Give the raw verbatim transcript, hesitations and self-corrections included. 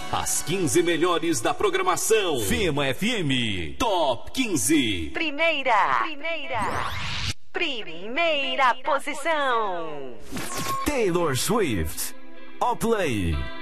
As quinze melhores da programação. Fema F M. Top quinze. Primeira. Primeira. Primeira posição. Taylor Swift. All Play.